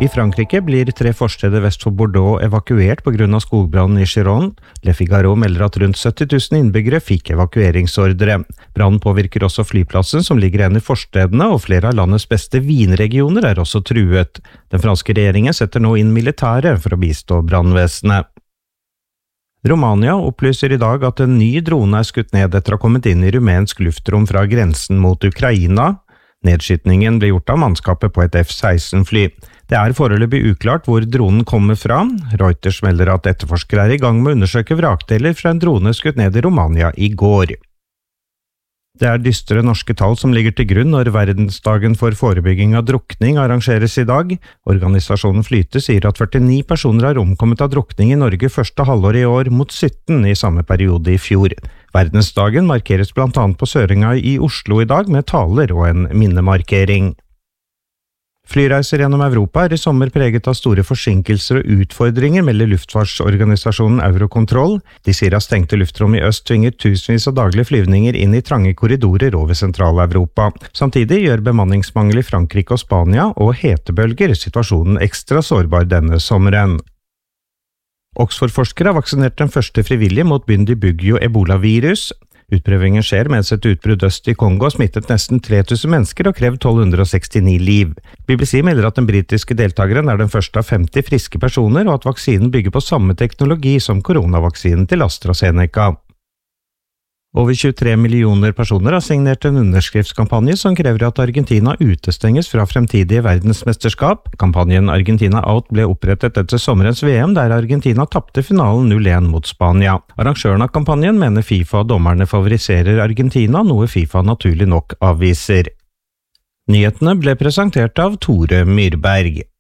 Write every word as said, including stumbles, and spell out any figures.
I Frankrike blir tre forsteder vest for Bordeaux evakuert på grunn av skogbrannen i Gironde. Le Figaro melder at rundt sytti tusen innbyggere fikk evakueringsordre. Brannen påvirker også flyplassen som ligger igjen i forstedene, og flere av landets beste vinregioner er også truet. Den franske regjeringen setter nå inn militære for å bistå brannvesenet. Romania opplyser i dag at en ny drone er skutt ned etter å ha kommet inn i rumensk luftrom fra grensen mot Ukraina. Nedskytningen ble gjort av mannskapet på et F seksten fly. Det er foreløpig uklart hvor dronen kommer fra. Reuters melder at etterforskere er i gang med å undersøke vrakdeler fra en drone skutt ned i Romania i går. Det er dystre norske tall som ligger til grunn når verdensdagen for forebygging av drukning arrangeres i dag. Organisasjonen Flyte sier at førtini personer har omkommet av drukning i Norge første halvår i år, mot sytten i samme periode i fjor. Verdensdagen markeres blant annet på Sørenga i Oslo i dag med taler og en minnemarkering. Flyreiser gjennom Europa er i sommer preget av store forsinkelser og utfordringer, melder luftfartsorganisasjonen Eurocontrol. De sier at stengte luftrom i øst tvinger tusenvis av daglige flyvninger inn i trange korridorer over Sentral-Europa. Samtidig gjør bemanningsmangel i Frankrike og Spania og hetebølger situasjonen ekstra sårbar denne sommeren. Oxford-forskere har vaksinert den første frivillige mot Bundibugyo ebola-virus. Utprøvingen skjer mens et utbrudd øst i Kongo smittet nesten tre tusen mennesker og krevd tolv hundre sekstini liv. B B C melder at den britiske deltakeren er den første av femti friske personer, og at vaksinen bygger på samme teknologi som koronavaksinen til AstraZeneca. Over tjuetre millioner personer har signert en underskriftskampanje som krever at Argentina utestenges fra fremtidige verdensmesterskap. Kampanjen Argentina Out ble opprettet etter sommerens V M, der Argentina tapte finalen null én mot Spania. Arrangøren av kampanjen mener FIFA og dommerne favoriserer Argentina, noe FIFA naturlig nok avviser. Nyhetene ble presentert av Tore Myrberg.